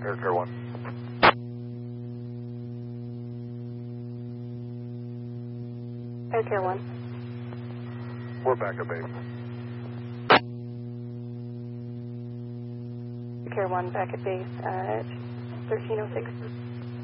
Air 1. Air 1. We're back at base. Air 1 back at base at 1306.